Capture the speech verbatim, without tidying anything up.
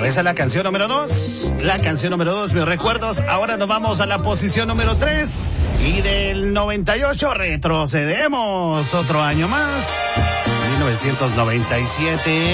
Esa es la canción número dos. La canción número dos, mis recuerdos. Ahora nos vamos a la posición número tres. Y del noventa y ocho retrocedemos otro año más. mil novecientos noventa y siete.